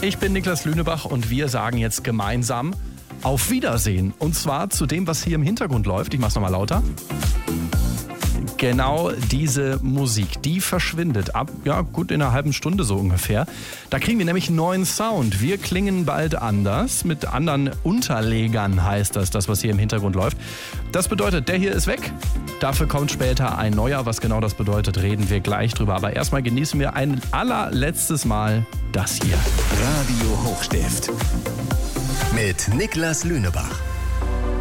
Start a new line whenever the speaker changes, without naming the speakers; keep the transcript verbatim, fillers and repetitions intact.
Ich bin Niklas Lünebach und wir sagen jetzt gemeinsam auf Wiedersehen. Und zwar zu dem, was hier im Hintergrund läuft. Ich mach's nochmal lauter. Genau diese Musik, die verschwindet ab, ja gut in einer halben Stunde so ungefähr. Da kriegen wir nämlich einen neuen Sound. Wir klingen bald anders, mit anderen Unterlegern heißt das, das was hier im Hintergrund läuft. Das bedeutet, der hier ist weg. Dafür kommt später ein neuer. Was genau das bedeutet, reden wir gleich drüber. Aber erstmal genießen wir ein allerletztes Mal das hier.
Radio Hochstift mit Niklas Lünebach.